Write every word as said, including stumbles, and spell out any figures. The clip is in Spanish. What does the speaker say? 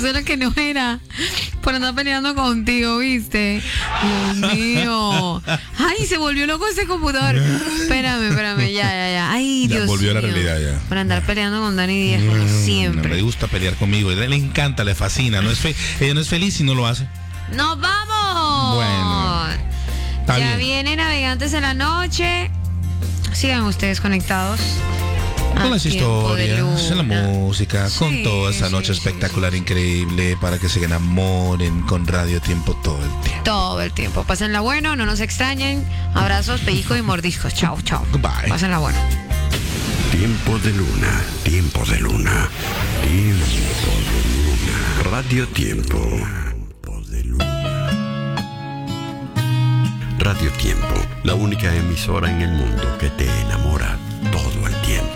puso lo que no era. Por andar peleando contigo, ¿viste? Dios mío. Ay, se volvió loco ese computador. Espérame, espérame, ya, ya, ya. Ay, ya Dios volvió mío. a la realidad ya. Por andar peleando con Dani Díaz, como Mm, siempre. Le gusta pelear conmigo. Le, le encanta, le fascina. No es fe, ella no es feliz si no lo hace. ¡Nos vamos! Bueno, está ya bien. viene Navegantes en la noche. Sigan ustedes conectados. Con a las Tiempo de historias, en la Luna. música, con Sí, toda esa sí, noche sí, espectacular, sí, sí. increíble, para que se enamoren con Radio Tiempo todo el tiempo. Todo el tiempo. Pásenla bueno, no nos extrañen. Abrazos, pellizcos y mordiscos. Chao, chao. Goodbye. Pásenla bueno. Tiempo de Luna, tiempo de Luna, tiempo de Luna. Radio Tiempo. Radio Tiempo, la única emisora en el mundo que te enamora todo el tiempo.